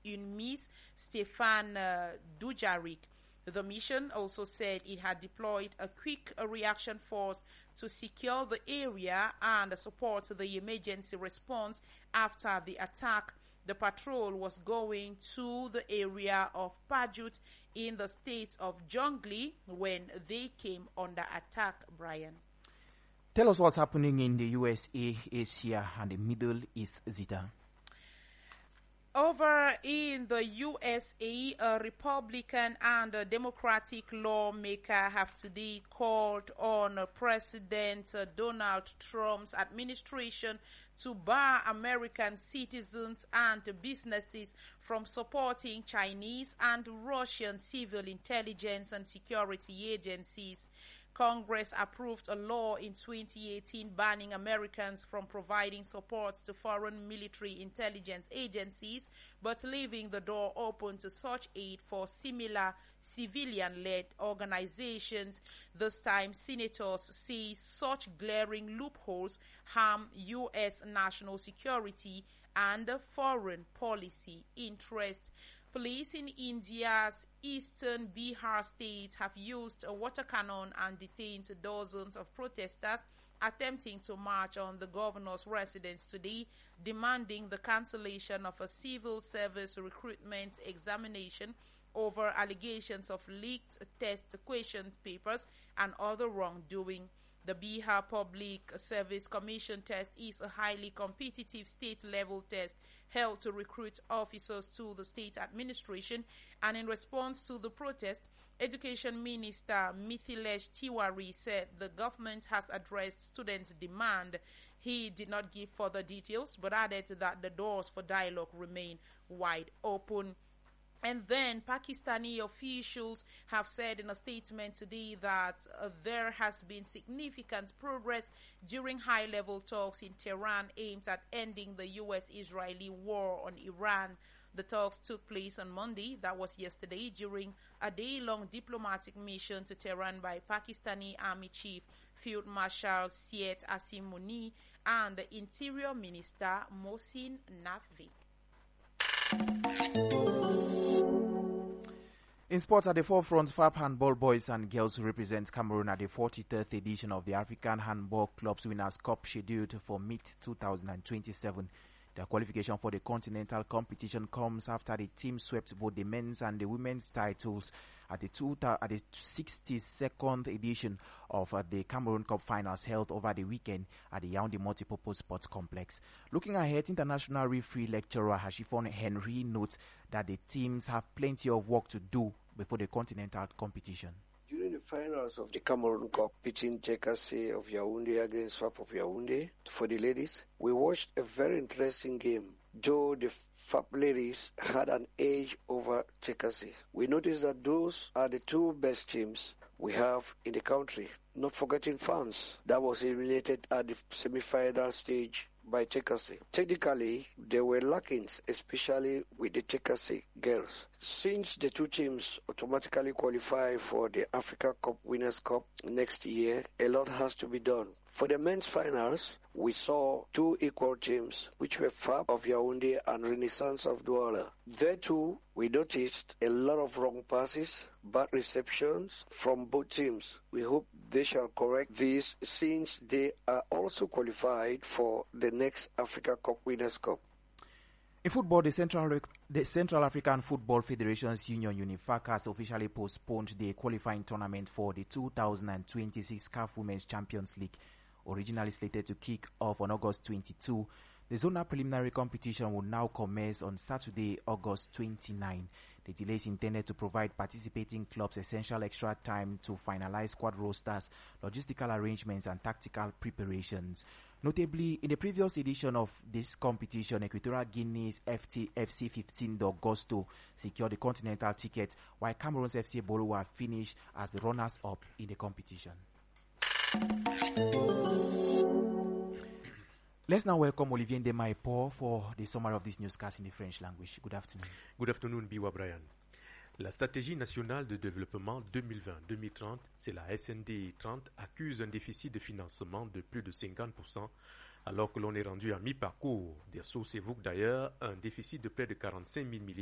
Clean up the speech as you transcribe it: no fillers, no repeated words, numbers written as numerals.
UNMISS Stefan Dujarric. The mission also said it had deployed a quick reaction force to secure the area and support the emergency response after the attack. The patrol was going to the area of Pajut in the state of Jonglei when they came under attack, Brian. Tell us what's happening in the USA, Asia, and the Middle East, Zita. Over in the USA, a Republican and a Democratic lawmaker have today called on President Donald Trump's administration to bar American citizens and businesses from supporting Chinese and Russian civil intelligence and security agencies. Congress approved a law in 2018 banning Americans from providing support to foreign military intelligence agencies, but leaving the door open to such aid for similar civilian-led organizations. This time, senators say such glaring loopholes harm U.S. national security and foreign policy interests. Police in India's eastern Bihar state have used a water cannon and detained dozens of protesters attempting to march on the governor's residence today, demanding the cancellation of a civil service recruitment examination over allegations of leaked test question papers and other wrongdoing. The Bihar Public Service Commission test is a highly competitive state-level test held to recruit officers to the state administration, and in response to the protest, Education Minister Mithilesh Tiwari said the government has addressed students' demand. He did not give further details, but added that the doors for dialogue remain wide open. And then Pakistani officials have said in a statement today that there has been significant progress during high-level talks in Tehran aimed at ending the U.S.-Israeli war on Iran. The talks took place on Monday, that was yesterday, during a day-long diplomatic mission to Tehran by Pakistani Army Chief Field Marshal Syed Asim Munni and the Interior Minister Mohsin Naqvi. In sports, at the forefront, FAB handball boys and girls represent Cameroon at the 43rd edition of the African Handball Clubs Winners' Cup scheduled for mid-2027. The qualification for the continental competition comes after the team swept both the men's and the women's titles at the 62nd edition of the Cameroon Cup finals held over the weekend at the Yaoundé Multipurpose Sports Complex. Looking ahead, international referee lecturer Hashifon Henry notes that the teams have plenty of work to do before the continental competition. During the finals of the Cameroon Cup, pitching JKC of Yaoundé against FAB of Yaoundé for the ladies, we watched a very interesting game. Though the FAB ladies had an edge over JKC, we noticed that those are the two best teams we have in the country. Not forgetting France, that was eliminated at the semi-final stage by JKC. Technically, there were lackings, especially with the JKC girls. Since the two teams automatically qualify for the Africa Cup Winners' Cup next year, a lot has to be done. For the men's finals, we saw two equal teams, which were FAB of Yaoundé and Renaissance of Douala. There too, we noticed a lot of wrong passes, bad receptions from both teams. We hope they shall correct this since they are also qualified for the next Africa Cup Winners' Cup. In football, the Central African Football Federation's Union UNIFAC has officially postponed the qualifying tournament for the 2026 CAF Women's Champions League. Originally slated to kick off on August 22, the zonal preliminary competition will now commence on Saturday, August 29. The delay is intended to provide participating clubs essential extra time to finalize squad rosters, logistical arrangements, and tactical preparations. Notably, in the previous edition of this competition, Equatorial Guinea's FC 15 d'Augusto secured the continental ticket, while Cameroon's FC Borough finished as the runners-up in the competition. Let's now welcome Olivier Ndemaipo for the summary of this newscast in the French language. Good afternoon. Good afternoon, Biwa Brian. La stratégie nationale de développement 2020-2030, c'est la SND 30, accuse un déficit de financement de plus de 50%, alors que l'on est rendu à mi-parcours. Des sources évoquent d'ailleurs un déficit de près de 45 000 milliards